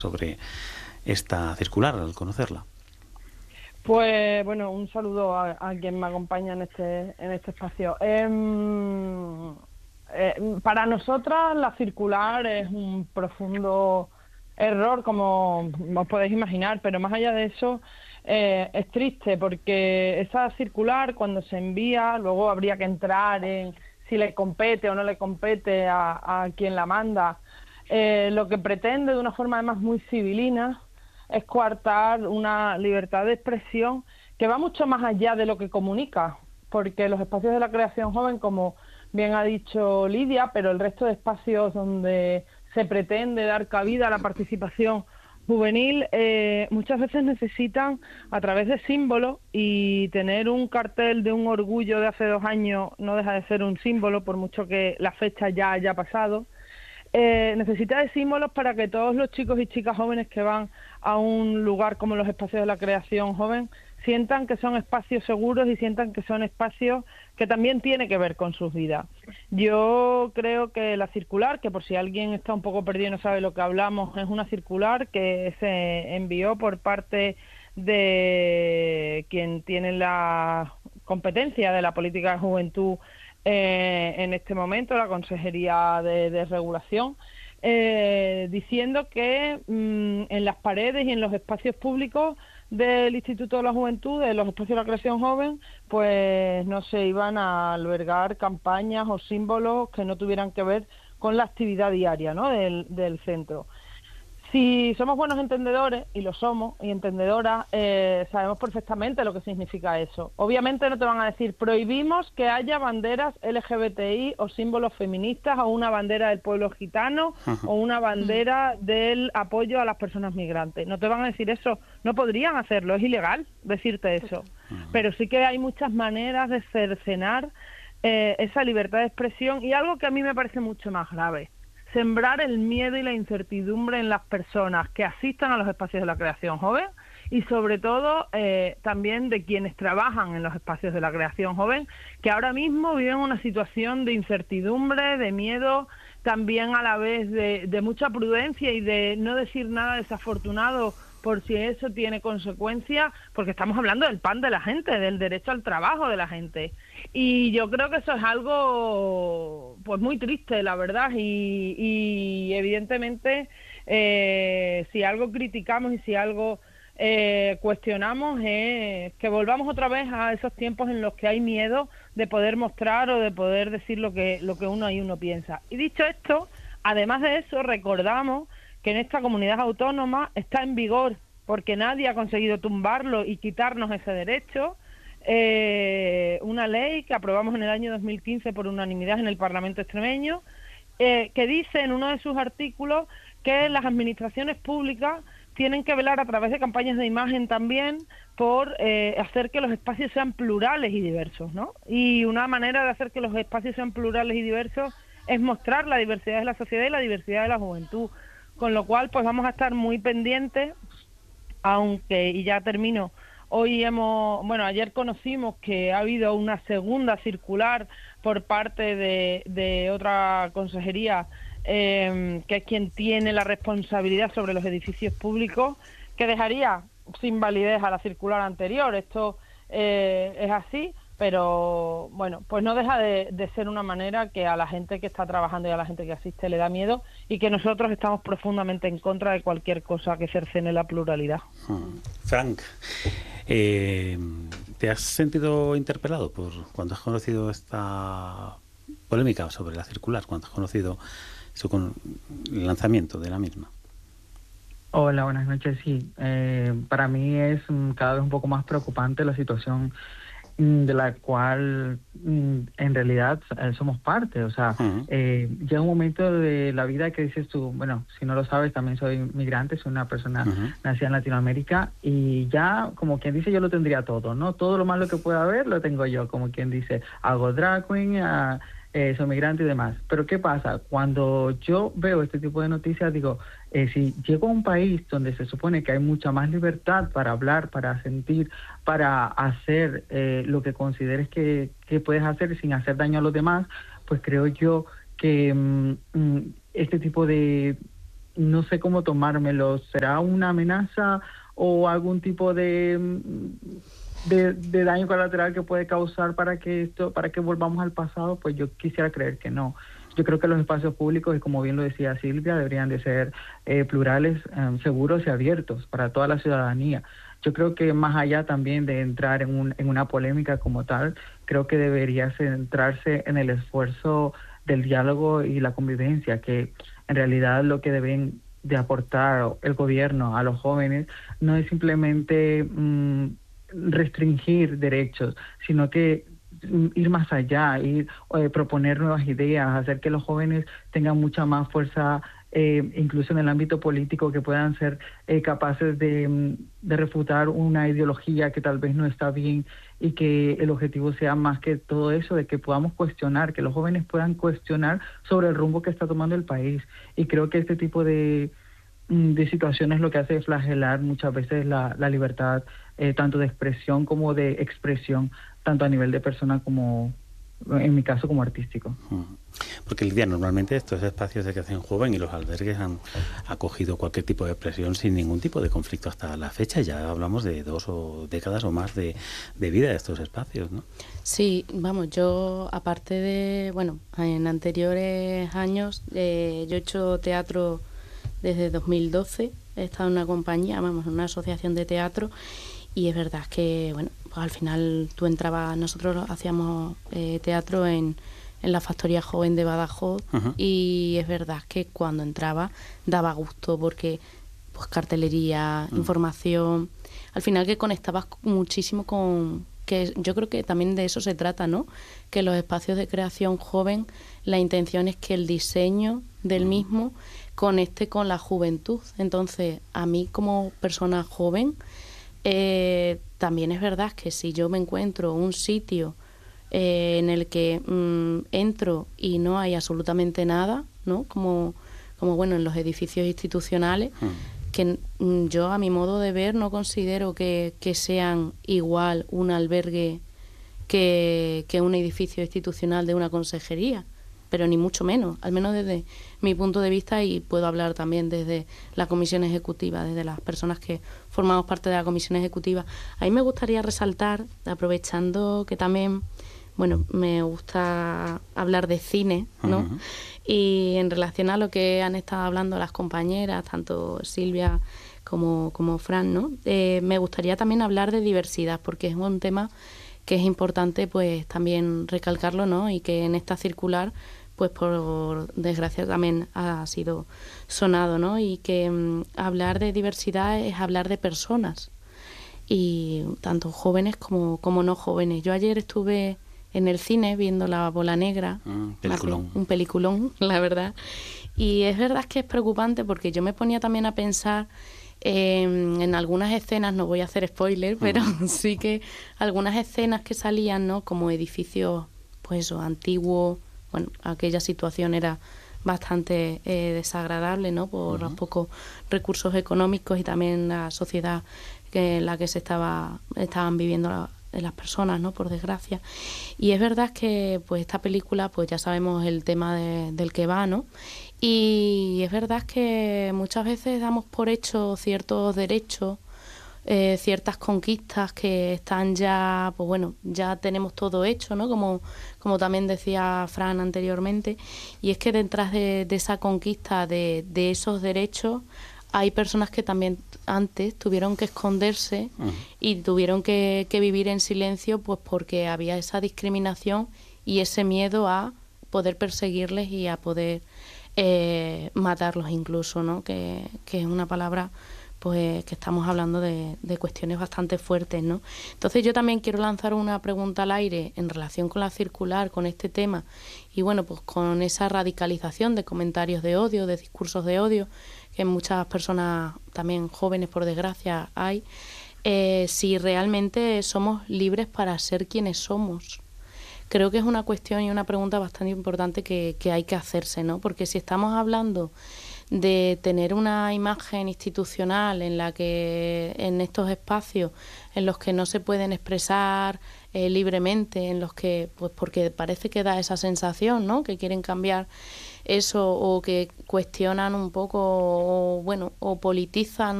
sobre esta circular al conocerla. Pues bueno, un saludo a quien me acompaña en este espacio. Para nosotras la circular es un profundo error, como os podéis imaginar, pero más allá de eso es triste porque esa circular, cuando se envía, luego habría que entrar en si le compete o no le compete a quien la manda. Lo que pretende, de una forma además muy civilina, es coartar una libertad de expresión que va mucho más allá de lo que comunica, porque los espacios de la creación joven, como bien ha dicho Lidia, pero el resto de espacios donde se pretende dar cabida a la participación juvenil, muchas veces necesitan, a través de símbolos, y tener un cartel de un orgullo de hace 2 años no deja de ser un símbolo, por mucho que la fecha ya haya pasado. Necesita de símbolos para que todos los chicos y chicas jóvenes que van a un lugar como los espacios de la creación joven sientan que son espacios seguros y sientan que son espacios que también tienen que ver con sus vidas. Yo creo que la circular, que por si alguien está un poco perdido y no sabe lo que hablamos, es una circular que se envió por parte de quien tiene la competencia de la política de juventud en este momento, la Consejería de Regulación, diciendo que en las paredes y en los espacios públicos del Instituto de la Juventud, de los espacios de la creación joven, pues no se iban a albergar campañas o símbolos que no tuvieran que ver con la actividad diaria, ¿no?, del centro. Si somos buenos entendedores, y lo somos, y entendedoras, sabemos perfectamente lo que significa eso. Obviamente no te van a decir, prohibimos que haya banderas LGBTI o símbolos feministas, o una bandera del pueblo gitano, o una bandera del apoyo a las personas migrantes. No te van a decir eso, no podrían hacerlo, es ilegal decirte eso. Pero sí que hay muchas maneras de cercenar esa libertad de expresión, y algo que a mí me parece mucho más grave: sembrar el miedo y la incertidumbre en las personas que asistan a los espacios de la creación joven, y sobre todo también de quienes trabajan en los espacios de la creación joven, que ahora mismo viven una situación de incertidumbre, de miedo, también a la vez de mucha prudencia y de no decir nada desafortunado por si eso tiene consecuencias, porque estamos hablando del pan de la gente, del derecho al trabajo de la gente. Y yo creo que eso es algo pues muy triste, la verdad, y evidentemente si algo criticamos y si algo cuestionamos es que volvamos otra vez a esos tiempos en los que hay miedo de poder mostrar o de poder decir lo que uno piensa. Y dicho esto, además de eso, recordamos que en esta comunidad autónoma está en vigor, porque nadie ha conseguido tumbarlo y quitarnos ese derecho, una ley que aprobamos en el año 2015 por unanimidad en el Parlamento extremeño, que dice en uno de sus artículos que las administraciones públicas tienen que velar a través de campañas de imagen también por hacer que los espacios sean plurales y diversos, ¿no? Y una manera de hacer que los espacios sean plurales y diversos es mostrar la diversidad de la sociedad y la diversidad de la juventud. Con lo cual, pues vamos a estar muy pendientes, aunque, y ya termino, ayer conocimos que ha habido una segunda circular por parte de otra consejería, que es quien tiene la responsabilidad sobre los edificios públicos, que dejaría sin validez a la circular anterior. Esto es así, pero bueno, pues no deja de ser una manera que a la gente que está trabajando y a la gente que asiste le da miedo, y que nosotros estamos profundamente en contra de cualquier cosa que cercene la pluralidad. Frank, ¿te has sentido interpelado por cuando has conocido esta polémica sobre la circular, cuando has conocido el lanzamiento de la misma? Hola, buenas noches. Sí, para mí es cada vez un poco más preocupante la situación de la cual en realidad somos parte. O sea, llega un momento de la vida que dices tú, bueno, si no lo sabes, también soy migrante, soy una persona nacida en Latinoamérica, y ya, como quien dice, yo lo tendría todo, ¿no? Todo lo malo que pueda haber lo tengo yo, como quien dice, hago drag queen, soy migrante y demás. Pero ¿qué pasa? Cuando yo veo este tipo de noticias, digo, si llego a un país donde se supone que hay mucha más libertad para hablar, para sentir, para hacer lo que consideres que puedes hacer sin hacer daño a los demás, pues creo yo que este tipo de no sé cómo tomármelo. ¿Será una amenaza o algún tipo de daño colateral que puede causar para que volvamos al pasado? Pues yo quisiera creer que no. Yo creo que los espacios públicos, y como bien lo decía Silvia, deberían de ser plurales, seguros y abiertos para toda la ciudadanía. Yo creo que más allá también de entrar en una polémica como tal, creo que debería centrarse en el esfuerzo del diálogo y la convivencia, que en realidad lo que deben de aportar el gobierno a los jóvenes no es simplemente restringir derechos, sino que ir más allá, proponer nuevas ideas, hacer que los jóvenes tengan mucha más fuerza, incluso en el ámbito político, que puedan ser capaces de refutar una ideología que tal vez no está bien, y que el objetivo sea más que todo eso, de que podamos cuestionar, que los jóvenes puedan cuestionar sobre el rumbo que está tomando el país. Y creo que este tipo de situaciones lo que hace es flagelar muchas veces la libertad, tanto de expresión como de expresión, tanto a nivel de persona como, en mi caso, como artístico. Porque, Lidia, normalmente estos espacios de creación joven y los albergues han acogido cualquier tipo de expresión sin ningún tipo de conflicto hasta la fecha. Ya hablamos de 2 décadas o más de vida de estos espacios, ¿no? Sí, vamos, yo aparte de, bueno, en anteriores años yo he hecho teatro desde 2012, he estado en una compañía, vamos, en una asociación de teatro, y es verdad que, bueno, pues al final tú entrabas, nosotros hacíamos teatro en la Factoría Joven de Badajoz, y es verdad que cuando entraba daba gusto porque pues cartelería, información, al final que conectabas muchísimo con, que yo creo que también de eso se trata, ¿no? Que los espacios de creación joven, la intención es que el diseño del mismo conecte con la juventud. Entonces, a mí como persona joven, también es verdad que si yo me encuentro un sitio en el que entro y no hay absolutamente nada, ¿no? Como bueno, en los edificios institucionales, que yo a mi modo de ver no considero que sean igual un albergue que un edificio institucional de una consejería, pero ni mucho menos, al menos desde mi punto de vista, y puedo hablar también desde la comisión ejecutiva, desde las personas que formamos parte de la comisión ejecutiva. A mí me gustaría resaltar, aprovechando que también, bueno, me gusta hablar de cine, ¿no? Y en relación a lo que han estado hablando las compañeras, tanto Silvia como Fran, ¿no? Me gustaría también hablar de diversidad, porque es un tema que es importante pues también recalcarlo, ¿no? Y que en esta circular pues por desgracia también ha sido sonado, ¿no? Y que hablar de diversidad es hablar de personas, y tanto jóvenes como no jóvenes. Yo ayer estuve en el cine viendo La Bola Negra, un peliculón, la verdad, y es verdad que es preocupante porque yo me ponía también a pensar en algunas escenas, no voy a hacer spoiler, pero sí que algunas escenas que salían, ¿no? Como edificios, pues eso, antiguos. Bueno, aquella situación era bastante desagradable, ¿no? Por los pocos recursos económicos y también la sociedad en la que estaban viviendo las personas, ¿no? Por desgracia. Y es verdad que pues esta película, pues ya sabemos el tema del que va, ¿no? Y es verdad que muchas veces damos por hecho ciertos derechos, ciertas conquistas que están ya, pues bueno, ya tenemos todo hecho, ¿no? Como también decía Fran anteriormente, y es que detrás de esa conquista de esos derechos hay personas que también antes tuvieron que esconderse y tuvieron que vivir en silencio, pues porque había esa discriminación y ese miedo a poder perseguirles y a poder matarlos incluso, ¿no? Que es una palabra pues que estamos hablando de cuestiones bastante fuertes, ¿no? Entonces yo también quiero lanzar una pregunta al aire en relación con la circular, con este tema, y bueno, pues con esa radicalización de comentarios de odio, de discursos de odio, que muchas personas también jóvenes, por desgracia, hay, si realmente somos libres para ser quienes somos. Creo que es una cuestión y una pregunta bastante importante que hay que hacerse, ¿no? Porque si estamos hablando de tener una imagen institucional en la que en estos espacios en los que no se pueden expresar libremente, en los que, pues porque parece que da esa sensación, ¿no?, que quieren cambiar eso o que cuestionan un poco o, bueno, o politizan